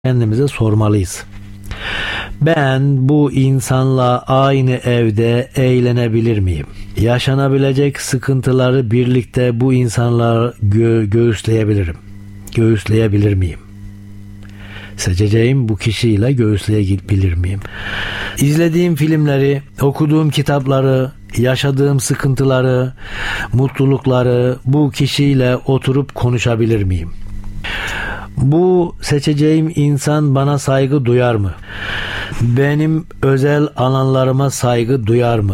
kendimize sormalıyız. Ben bu insanla aynı evde eğlenebilir miyim? Yaşanabilecek sıkıntıları birlikte bu insanla göğüsleyebilir miyim? Seçeceğim bu kişiyle göğüsleyebilir miyim? İzlediğim filmleri, okuduğum kitapları, yaşadığım sıkıntıları, mutlulukları bu kişiyle oturup konuşabilir miyim? Bu seçeceğim insan bana saygı duyar mı? Benim özel alanlarıma saygı duyar mı?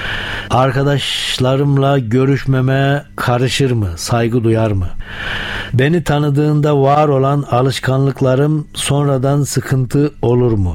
Arkadaşlarımla görüşmeme karışır mı? Saygı duyar mı? Beni tanıdığında var olan alışkanlıklarım sonradan sıkıntı olur mu?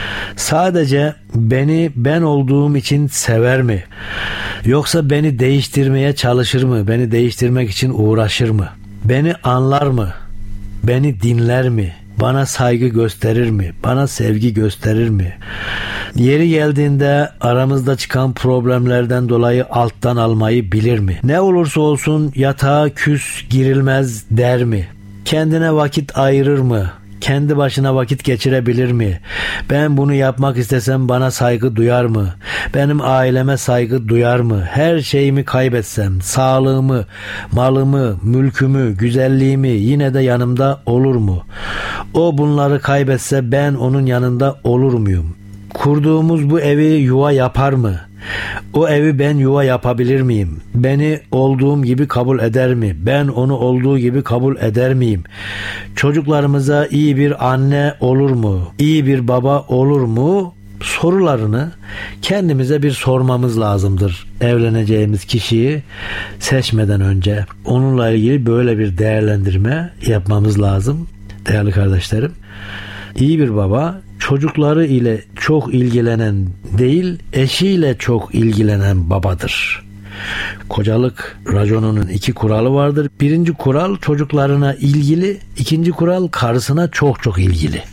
Sadece beni ben olduğum için sever mi? Yoksa beni değiştirmeye çalışır mı? Beni değiştirmek için uğraşır mı? Beni anlar mı? Beni dinler mi? Bana saygı gösterir mi? Bana sevgi gösterir mi? Yeri geldiğinde aramızda çıkan problemlerden dolayı alttan almayı bilir mi? Ne olursa olsun yatağa küs girilmez der mi? Kendine vakit ayırır mı? Kendi başına vakit geçirebilir mi? Ben bunu yapmak istesem bana saygı duyar mı? Benim aileme saygı duyar mı? Her şeyimi kaybetsem, sağlığımı, malımı, mülkümü, güzelliğimi yine de yanımda olur mu? O bunları kaybetse ben onun yanında olur muyum? Kurduğumuz bu evi yuva yapar mı? O evi ben yuva yapabilir miyim? Beni olduğum gibi kabul eder mi? Ben onu olduğu gibi kabul eder miyim? Çocuklarımıza iyi bir anne olur mu? İyi bir baba olur mu? Sorularını kendimize bir sormamız lazımdır. Evleneceğimiz kişiyi seçmeden önce onunla ilgili böyle bir değerlendirme yapmamız lazım. Değerli kardeşlerim, iyi bir baba çocukları ile çok ilgilenen değil, eşiyle çok ilgilenen babadır. Kocalık raconunun 2 kuralı vardır. 1. kural çocuklarına ilgili, 2. kural karısına çok ilgili.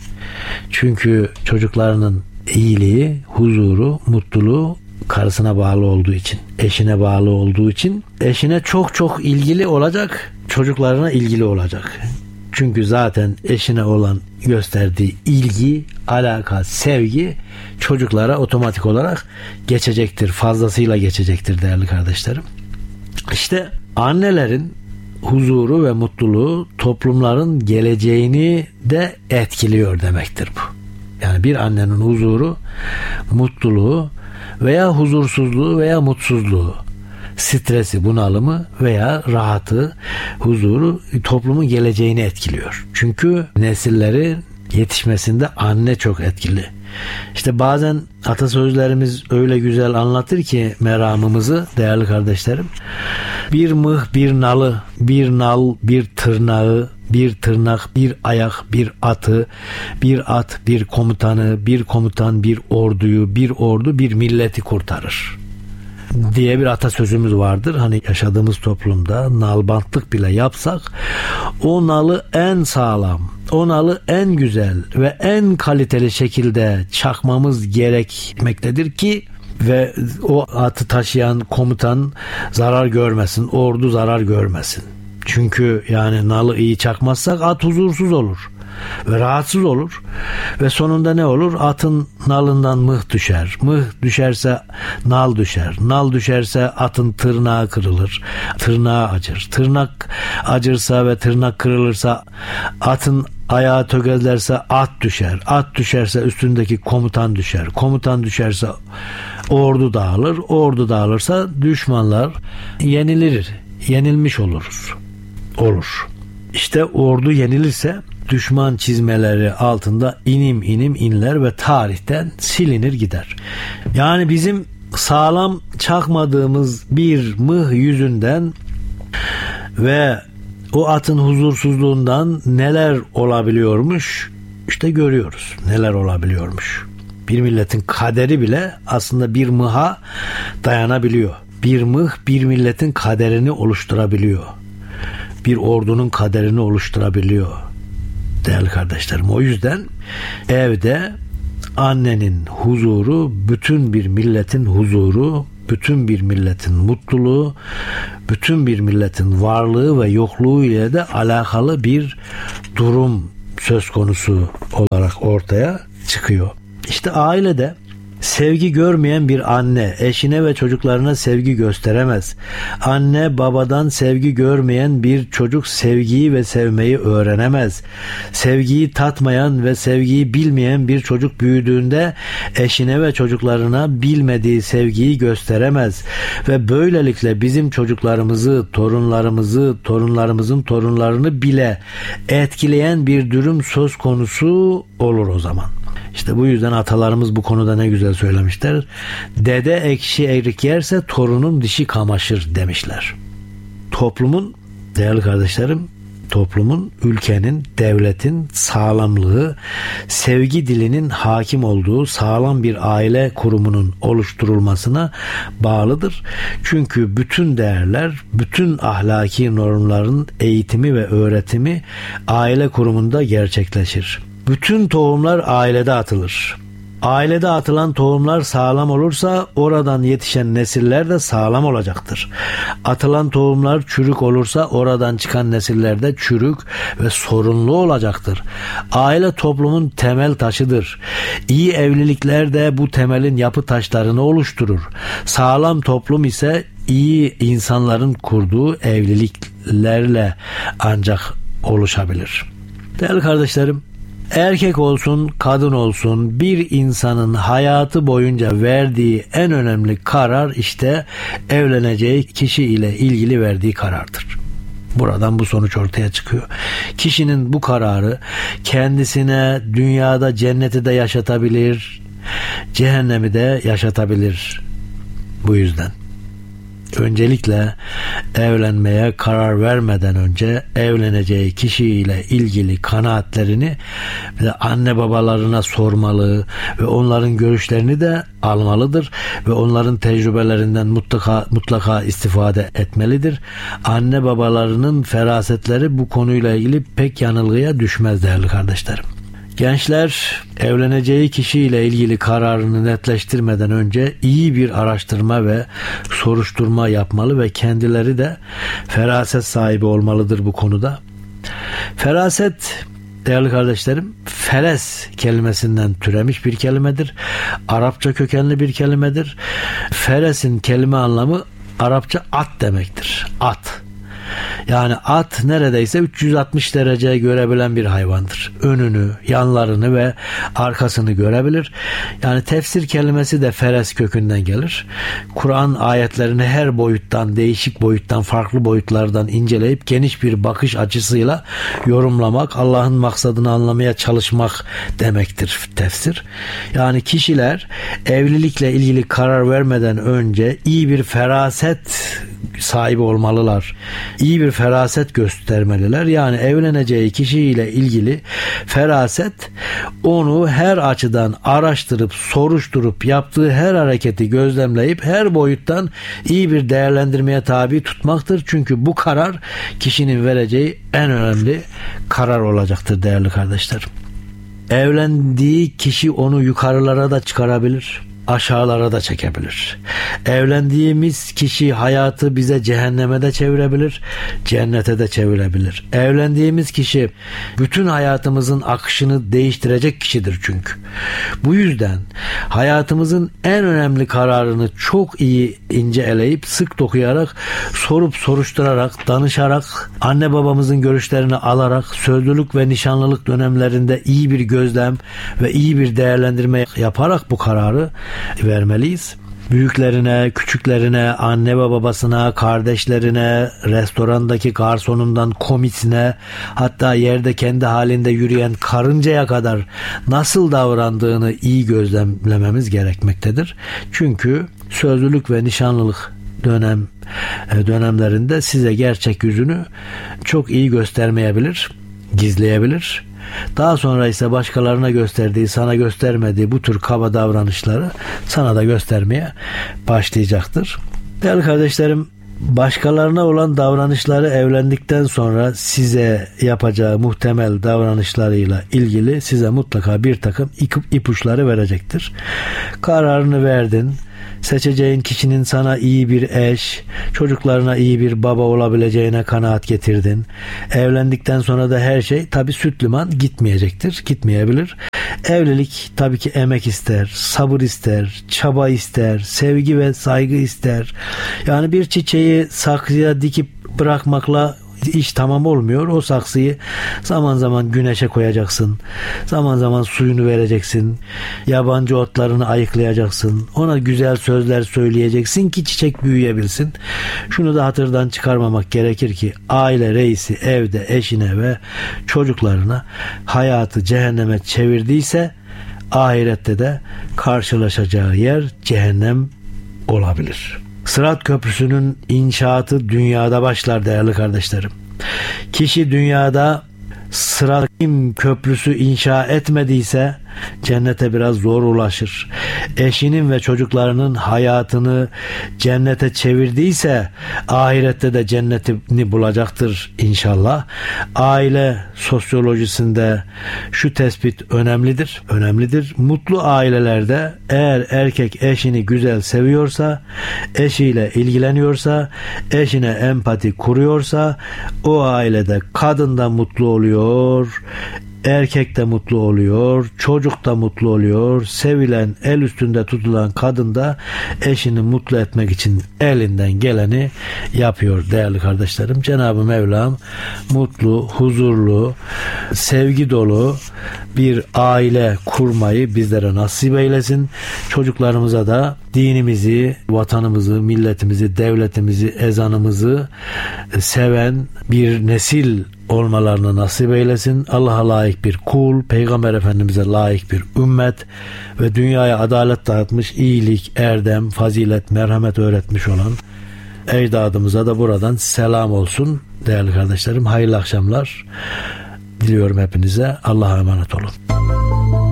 Çünkü çocuklarının iyiliği, huzuru, mutluluğu karısına bağlı olduğu için, eşine bağlı olduğu için eşine çok ilgili olacak, çocuklarına ilgili olacak. Çünkü zaten eşine olan gösterdiği ilgi, alaka, sevgi çocuklara otomatik olarak geçecektir. Fazlasıyla geçecektir değerli kardeşlerim. İşte annelerin huzuru ve mutluluğu toplumların geleceğini de etkiliyor demektir bu. Yani bir annenin huzuru, mutluluğu veya huzursuzluğu veya mutsuzluğu, stresi, bunalımı veya rahatı, huzuru toplumun geleceğini etkiliyor. Çünkü nesilleri yetişmesinde anne çok etkili. İşte bazen atasözlerimiz öyle güzel anlatır ki meramımızı değerli kardeşlerim. Bir mıh bir nalı, bir nal bir tırnağı, bir tırnak bir ayak bir atı, bir at bir komutanı, bir komutan bir orduyu, bir ordu bir milleti kurtarır diye bir atasözümüz vardır. Hani yaşadığımız toplumda nalbantlık bile yapsak o nalı en sağlam, o nalı en güzel ve en kaliteli şekilde çakmamız gerekmektedir ki ve o atı taşıyan komutan zarar görmesin, ordu zarar görmesin. Çünkü yani nalı iyi çakmazsak at huzursuz olur ve rahatsız olur ve sonunda ne olur? Atın nalından mıh düşer. Mıh düşerse nal düşer. Nal düşerse atın tırnağı kırılır. Tırnağı acır. Tırnak acırsa ve tırnak kırılırsa atın ayağı tökezlerse at düşer. At düşerse üstündeki komutan düşer. Komutan düşerse ordu dağılır. Ordu dağılırsa düşmanlar yenilir. Yenilmiş oluruz. Olur. İşte ordu yenilirse düşman çizmeleri altında inim inler ve tarihten silinir gider. Yani bizim sağlam çakmadığımız bir mıh yüzünden ve o atın huzursuzluğundan neler olabiliyormuş? İşte görüyoruz neler olabiliyormuş. Bir milletin kaderi bile aslında bir mıha dayanabiliyor. Bir mıh bir milletin kaderini oluşturabiliyor. Bir ordunun kaderini oluşturabiliyor. Değerli kardeşlerim, o yüzden evde annenin huzuru bütün bir milletin huzuru, bütün bir milletin mutluluğu, bütün bir milletin varlığı ve yokluğu ile de alakalı bir durum söz konusu olarak ortaya çıkıyor. İşte ailede sevgi görmeyen bir anne eşine ve çocuklarına sevgi gösteremez. Anne babadan sevgi görmeyen bir çocuk sevgiyi ve sevmeyi öğrenemez. Sevgiyi tatmayan ve sevgiyi bilmeyen bir çocuk büyüdüğünde eşine ve çocuklarına bilmediği sevgiyi gösteremez. Ve böylelikle bizim çocuklarımızı, torunlarımızı, torunlarımızın torunlarını bile etkileyen bir durum söz konusu olur o zaman. İşte bu yüzden atalarımız bu konuda ne güzel söylemişler. Dede ekşi erik yerse torunun dişi kamaşır demişler. Toplumun, değerli kardeşlerim, toplumun, ülkenin, devletin sağlamlığı, sevgi dilinin hakim olduğu sağlam bir aile kurumunun oluşturulmasına bağlıdır. Çünkü bütün değerler, bütün ahlaki normların eğitimi ve öğretimi aile kurumunda gerçekleşir. Bütün tohumlar ailede atılır. Ailede atılan tohumlar sağlam olursa oradan yetişen nesiller de sağlam olacaktır. Atılan tohumlar çürük olursa oradan çıkan nesiller de çürük ve sorunlu olacaktır. Aile toplumun temel taşıdır. İyi evlilikler de bu temelin yapı taşlarını oluşturur. Sağlam toplum ise iyi insanların kurduğu evliliklerle ancak oluşabilir. Değerli kardeşlerim, erkek olsun, kadın olsun bir insanın hayatı boyunca verdiği en önemli karar işte evleneceği kişi ile ilgili verdiği karardır. Buradan bu sonuç ortaya çıkıyor. Kişinin bu kararı kendisine dünyada cenneti de yaşatabilir, cehennemi de yaşatabilir. Bu yüzden öncelikle evlenmeye karar vermeden önce evleneceği kişiyle ilgili kanaatlerini anne babalarına sormalı ve onların görüşlerini de almalıdır ve onların tecrübelerinden mutlaka istifade etmelidir. Anne babalarının ferasetleri bu konuyla ilgili pek yanılgıya düşmez değerli kardeşlerim. Gençler evleneceği kişiyle ilgili kararını netleştirmeden önce iyi bir araştırma ve soruşturma yapmalı ve kendileri de feraset sahibi olmalıdır bu konuda. Feraset, değerli kardeşlerim, feres kelimesinden türemiş bir kelimedir. Arapça kökenli bir kelimedir. Feres'in kelime anlamı Arapça at demektir. At. Yani at neredeyse 360 derece görebilen bir hayvandır. Önünü, yanlarını ve arkasını görebilir. Yani tefsir kelimesi de feres kökünden gelir. Kur'an ayetlerini her boyuttan, değişik boyuttan, farklı boyutlardan inceleyip geniş bir bakış açısıyla yorumlamak, Allah'ın maksadını anlamaya çalışmak demektir tefsir. Yani kişiler evlilikle ilgili karar vermeden önce iyi bir feraset sahibi olmalılar. İyi bir feraset göstermeliler. Yani evleneceği kişiyle ilgili feraset onu her açıdan araştırıp, soruşturup, yaptığı her hareketi gözlemleyip her boyuttan iyi bir değerlendirmeye tabi tutmaktır. Çünkü bu karar kişinin vereceği en önemli karar olacaktır değerli kardeşlerim. Evlendiği kişi onu yukarılara da çıkarabilir, aşağılara da çekebilir. Evlendiğimiz kişi hayatı bize cehenneme de çevirebilir, cennete de çevirebilir. Evlendiğimiz kişi bütün hayatımızın akışını değiştirecek kişidir çünkü. Bu yüzden hayatımızın en önemli kararını çok iyi ince eleyip, sık dokuyarak, sorup soruşturarak, danışarak, anne babamızın görüşlerini alarak, sözlülük ve nişanlılık dönemlerinde iyi bir gözlem ve iyi bir değerlendirme yaparak bu kararı vermeliyiz. Büyüklerine, küçüklerine, anne ve babasına, kardeşlerine, restorandaki garsonundan komisine, hatta yerde kendi halinde yürüyen karıncaya kadar nasıl davrandığını iyi gözlemlememiz gerekmektedir. Çünkü sözlülük ve nişanlılık dönemlerinde size gerçek yüzünü çok iyi göstermeyebilir, gizleyebilir. Daha sonra ise başkalarına gösterdiği, sana göstermediği bu tür kaba davranışları sana da göstermeye başlayacaktır. Değerli kardeşlerim, başkalarına olan davranışları evlendikten sonra size yapacağı muhtemel davranışlarıyla ilgili size mutlaka bir takım ipuçları verecektir. Kararını verdin, seçeceğin kişinin sana iyi bir eş, çocuklarına iyi bir baba olabileceğine kanaat getirdin. Evlendikten sonra da her şey tabii süt liman gitmeyecektir, gitmeyebilir. Evlilik tabii ki emek ister, sabır ister, çaba ister, sevgi ve saygı ister. Yani bir çiçeği saksıya dikip bırakmakla iş tamam olmuyor. O saksıyı zaman zaman güneşe koyacaksın. Zaman zaman suyunu vereceksin. Yabancı otlarını ayıklayacaksın. Ona güzel sözler söyleyeceksin ki çiçek büyüyebilsin. Şunu da hatırdan çıkarmamak gerekir ki aile reisi evde eşine ve çocuklarına hayatı cehenneme çevirdiyse ahirette de karşılaşacağı yer cehennem olabilir. Sırat Köprüsü'nün inşaatı dünyada başlar değerli kardeşlerim. Kişi dünyada Sırat Köprüsü inşa etmediyse cennete biraz zor ulaşır. Eşinin ve çocuklarının hayatını cennete çevirdiyse ahirette de cennetini bulacaktır inşallah. Aile sosyolojisinde şu tespit önemlidir. Önemlidir. Mutlu ailelerde eğer erkek eşini güzel seviyorsa, eşiyle ilgileniyorsa, eşine empati kuruyorsa o ailede kadın da mutlu oluyor, erkek de mutlu oluyor, çocuk da mutlu oluyor, sevilen, el üstünde tutulan kadın da eşini mutlu etmek için elinden geleni yapıyor değerli kardeşlerim. Cenab-ı Mevlam mutlu, huzurlu, sevgi dolu bir aile kurmayı bizlere nasip eylesin. Çocuklarımıza da dinimizi, vatanımızı, milletimizi, devletimizi, ezanımızı seven bir nesil olmalarını nasip eylesin. Allah'a layık bir kul, Peygamber Efendimiz'e layık bir ümmet ve dünyaya adalet dağıtmış, iyilik, erdem, fazilet, merhamet öğretmiş olan ecdadımıza da buradan selam olsun değerli kardeşlerim. Hayırlı akşamlar diliyorum hepinize. Allah'a emanet olun.